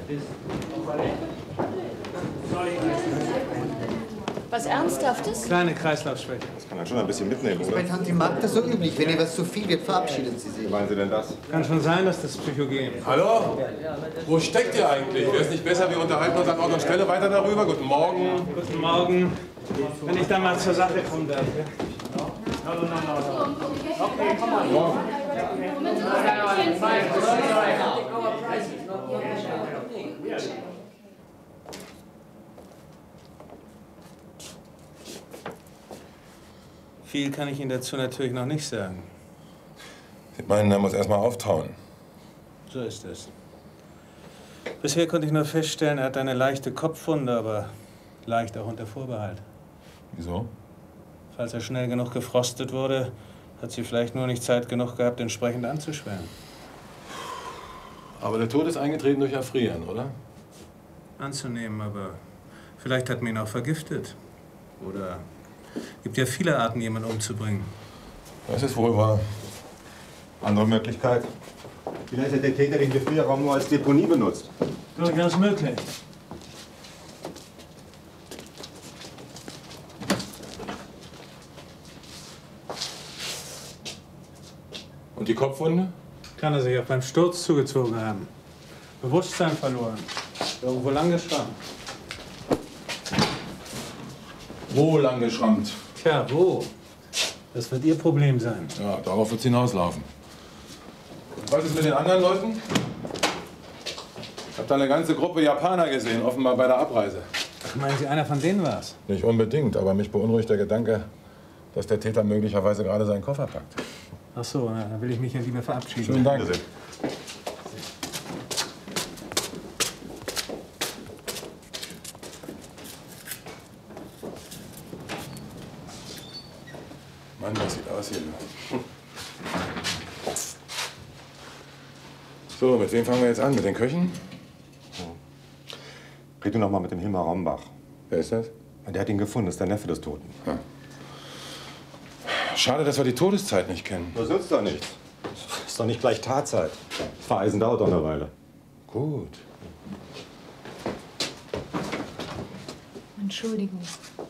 Was Ernsthaftes? Kleine Kreislaufschwäche. Das kann man schon ein bisschen mitnehmen, Ist oder? bei Tante Magda so üblich. Wenn ihr was zu viel wird, verabschiedet sie sich. Wie meinen Sie denn das? Kann schon sein, dass das Psychogen ist. Hallo? Wo steckt ihr eigentlich? Wäre es nicht besser, wir unterhalten uns an Ort und Stelle weiter darüber? Guten Morgen. Guten Morgen. Wenn ich dann mal zur Sache kommen darf. Ja? Okay, komm mal. Morgen. Viel kann ich Ihnen dazu natürlich noch nicht sagen. Sie meinen, er muss erst mal auftauen. So ist es. Bisher konnte ich nur feststellen, er hat eine leichte Kopfwunde, aber leicht auch unter Vorbehalt. Wieso? Falls er schnell genug gefrostet wurde, hat sie vielleicht nur nicht Zeit genug gehabt, entsprechend anzuschwellen. Aber der Tod ist eingetreten durch Erfrieren, oder? Anzunehmen, aber vielleicht hat man ihn auch vergiftet. Oder gibt ja viele Arten, jemanden umzubringen. Das ist wohl wahr. Andere Möglichkeit? Vielleicht hat der Täter den Gefrierraum nur als Deponie benutzt. Durchaus möglich. Und die Kopfwunde? Kann er sich auch beim Sturz zugezogen haben. Bewusstsein verloren. Irgendwo lang geschrammt. Wo lang geschrammt? Tja, wo? Das wird Ihr Problem sein. Ja, darauf wird's hinauslaufen. Und was ist mit den anderen Leuten? Ich habe da eine ganze Gruppe Japaner gesehen, offenbar bei der Abreise. Ach, meinen Sie, einer von denen war's? Nicht unbedingt, aber mich beunruhigt der Gedanke, dass der Täter möglicherweise gerade seinen Koffer packt. Ach so, na, dann will ich mich ja lieber verabschieden. Schönen Dank. Mann, das sieht aus hier. So, mit wem fangen wir jetzt an? Mit den Köchen? Red du noch mal mit dem Hilmar Rombach. Wer ist das? Der hat ihn gefunden, das ist der Neffe des Toten. Ja. Schade, dass wir die Todeszeit nicht kennen. Das nützt doch nichts. Das ist doch nicht gleich Tatzeit. Das Vereisen dauert doch eine Weile. Gut. Entschuldigung.